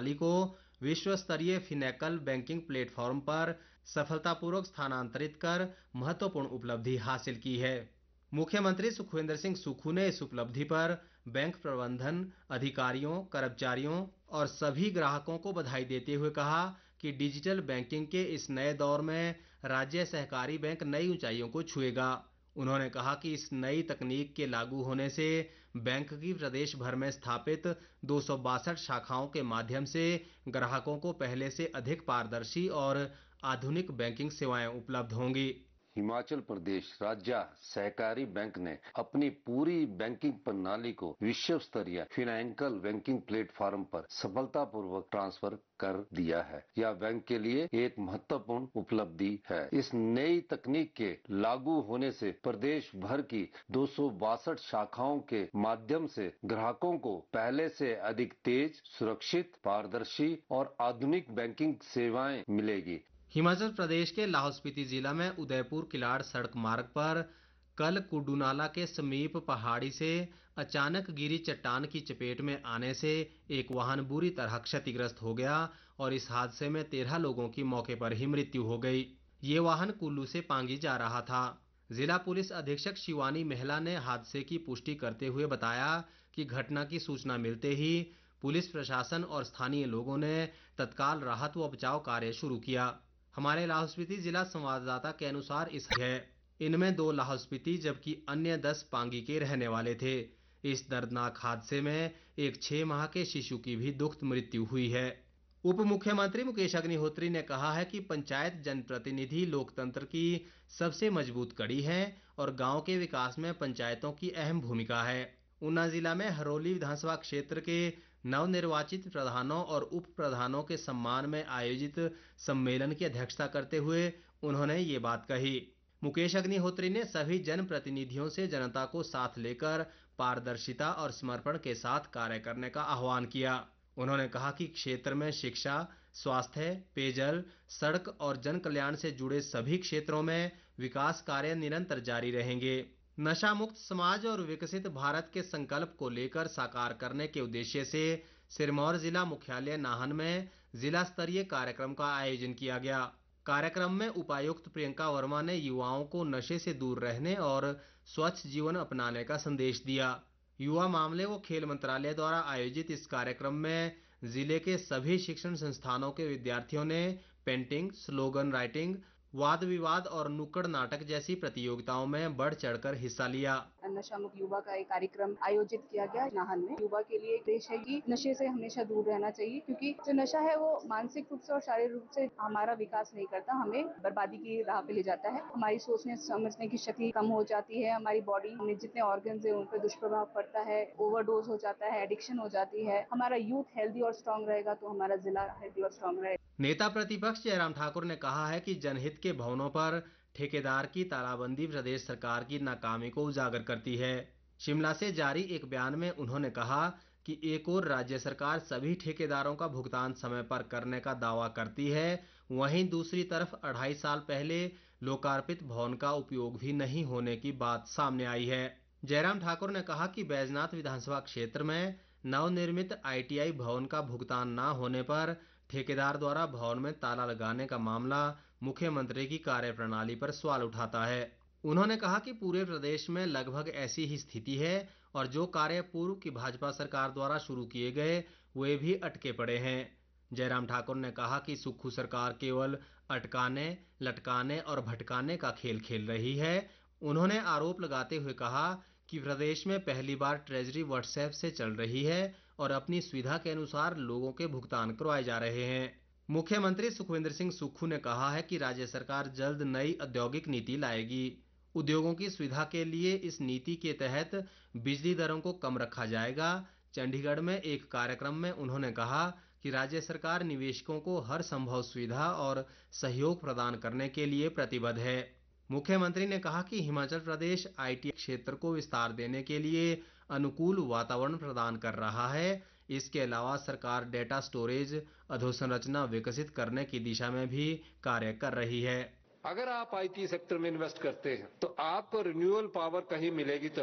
प्रणाली को विश्व स्तरीय फिनेकल बैंकिंग प्लेटफॉर्म पर सफलतापूर्वक स्थानांतरित कर महत्वपूर्ण उपलब्धि हासिल की है। मुख्यमंत्री सुखविंदर सिंह सुक्खू ने इस उपलब्धि पर बैंक प्रबंधन अधिकारियों, कर्मचारियों और सभी ग्राहकों को बधाई देते हुए कहा कि डिजिटल बैंकिंग के इस नए दौर में राज्य सहकारी बैंक नई ऊंचाइयों को छुएगा। उन्होंने कहा कि इस नई तकनीक के लागू होने से बैंक की प्रदेश भर में स्थापित 262 शाखाओं के माध्यम से ग्राहकों को पहले से अधिक पारदर्शी और आधुनिक बैंकिंग सेवाएं उपलब्ध होंगी। हिमाचल प्रदेश राज्य सहकारी बैंक ने अपनी पूरी बैंकिंग प्रणाली को विश्व स्तरीय फिनेकल बैंकिंग प्लेटफॉर्म पर सफलतापूर्वक ट्रांसफर कर दिया है। यह बैंक के लिए एक महत्वपूर्ण उपलब्धि है। इस नई तकनीक के लागू होने से प्रदेश भर की 262 शाखाओं के माध्यम से ग्राहकों को पहले से अधिक तेज, सुरक्षित, पारदर्शी और आधुनिक बैंकिंग सेवाएं मिलेगी। हिमाचल प्रदेश के लाहौल स्पीति जिला में उदयपुर किलाड़ सड़क मार्ग पर कल कुडूनाला के समीप पहाड़ी से अचानक गिरी चट्टान की चपेट में आने से एक वाहन बुरी तरह क्षतिग्रस्त हो गया और इस हादसे में 13 लोगों की मौके पर ही मृत्यु हो गई। ये वाहन कुल्लू से पांगी जा रहा था। जिला पुलिस अधीक्षक शिवानी मेहला ने हादसे की पुष्टि करते हुए बताया कि घटना की सूचना मिलते ही पुलिस प्रशासन और स्थानीय लोगों ने तत्काल राहत व बचाव कार्य शुरू किया। हमारे लाहौल स्पीति जिला संवाददाता के अनुसार इनमें 2 लाहौल स्पीति जबकि अन्य 10 पांगी के रहने वाले थे। इस दर्दनाक हादसे में एक 6 माह के शिशु की भी दुखद मृत्यु हुई है। उप मुख्यमंत्री मुकेश अग्निहोत्री ने कहा है कि पंचायत जनप्रतिनिधि लोकतंत्र की सबसे मजबूत कड़ी है और गांव के विकास में पंचायतों की अहम भूमिका है। ऊना जिला में हरोली विधानसभा क्षेत्र के नवनिर्वाचित प्रधानों और उप प्रधानों के सम्मान में आयोजित सम्मेलन की अध्यक्षता करते हुए उन्होंने ये बात कही। मुकेश अग्निहोत्री ने सभी जनप्रतिनिधियों से जनता को साथ लेकर पारदर्शिता और समर्पण के साथ कार्य करने का आह्वान किया। उन्होंने कहा कि क्षेत्र में शिक्षा, स्वास्थ्य, पेयजल, सड़क और जन कल्याण से जुड़े सभी क्षेत्रों में विकास कार्य निरंतर जारी रहेंगे। नशा मुक्त समाज और विकसित भारत के संकल्प को लेकर साकार करने के उद्देश्य से सिरमौर जिला मुख्यालय नाहन में जिला स्तरीय कार्यक्रम का आयोजन किया गया। कार्यक्रम में उपायुक्त प्रियंका वर्मा ने युवाओं को नशे से दूर रहने और स्वच्छ जीवन अपनाने का संदेश दिया। युवा मामले व खेल मंत्रालय द्वारा आयोजित इस कार्यक्रम में जिले के सभी शिक्षण संस्थानों के विद्यार्थियों ने पेंटिंग, स्लोगन राइटिंग, वाद विवाद और नुक्कड़ नाटक जैसी प्रतियोगिताओं में बढ़ चढ़कर हिस्सा लिया। नशा मुक्त युवा का एक कार्यक्रम आयोजित किया गया नाहन में। युवा के लिए देश है कि नशे से हमेशा दूर रहना चाहिए, क्योंकि जो नशा है वो मानसिक रूप से और शारीरिक रूप से हमारा विकास नहीं करता, हमें बर्बादी की राह पे ले जाता है। हमारी सोचने समझने की शक्ति कम हो जाती है, हमारी बॉडी में जितने ऑर्गन्स है उन पर दुष्प्रभाव पड़ता है, ओवरडोज हो जाता है, एडिक्शन हो जाती है। हमारा यूथ हेल्दी और स्ट्रांग रहेगा तो हमारा जिला हेल्दी और स्ट्रांग रहेगा। नेता प्रतिपक्ष जयराम ठाकुर ने कहा है कि जनहित के भवनों पर ठेकेदार की तालाबंदी प्रदेश सरकार की नाकामी को उजागर करती है। शिमला से जारी एक बयान में उन्होंने कहा कि एक ओर राज्य सरकार सभी ठेकेदारों का भुगतान समय पर करने का दावा करती है, वहीं दूसरी तरफ 2.5 साल पहले लोकार्पित भवन का उपयोग भी नहीं होने की बात सामने आई है। जयराम ठाकुर ने कहा कि बैजनाथ विधानसभा क्षेत्र में नवनिर्मित ITI भवन का भुगतान न होने पर ठेकेदार द्वारा भवन में ताला लगाने का मामला मुख्यमंत्री की कार्यप्रणाली पर सवाल उठाता है। उन्होंने कहा कि पूरे प्रदेश में लगभग ऐसी ही स्थिति है और जो कार्य पूर्व की भाजपा सरकार द्वारा शुरू किए गए वे भी अटके पड़े हैं। जयराम ठाकुर ने कहा कि सुक्खू सरकार केवल अटकाने, लटकाने और भटकाने का खेल खेल रही है। उन्होंने आरोप लगाते हुए कहा कि प्रदेश में पहली बार ट्रेजरी व्हाट्सएप से चल रही है और अपनी सुविधा के अनुसार लोगों के भुगतान करवाए जा रहे हैं। मुख्यमंत्री सुखविंदर सिंह सुक्खू ने कहा है कि राज्य सरकार जल्द नई औद्योगिक नीति लाएगी। उद्योगों की सुविधा के लिए इस नीति के तहत बिजली दरों को कम रखा जाएगा। चंडीगढ़ में एक कार्यक्रम में उन्होंने कहा कि राज्य सरकार निवेशकों को हर संभव सुविधा और सहयोग प्रदान करने के लिए प्रतिबद्ध है। मुख्यमंत्री ने कहा कि हिमाचल प्रदेश IT क्षेत्र को विस्तार देने के लिए अनुकूल वातावरण प्रदान कर रहा है। इसके अलावा सरकार डेटा स्टोरेज अधोसंरचना विकसित करने की दिशा में भी कार्य कर रही है। अगर आप IT सेक्टर में इन्वेस्ट करते हैं तो आपको रिन्यूएबल पावर कहीं मिलेगी तो